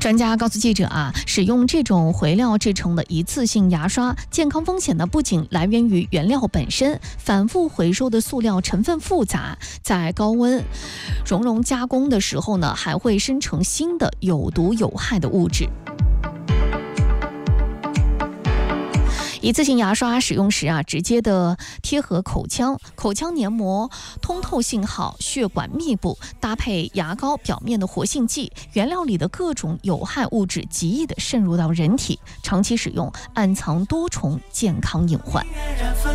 专家告诉记者使用这种回料制成的一次性牙刷，健康风险呢不仅来源于原料本身，反复回收的塑料成分复杂，在高温熔加工的时候呢，还会生成新的有毒有害的物质。一次性牙刷使用时直接的贴合口腔，口腔黏膜通透性好，血管密布，搭配牙膏表面的活性剂，原料里的各种有害物质极易的渗入到人体，长期使用暗藏多重健康隐患。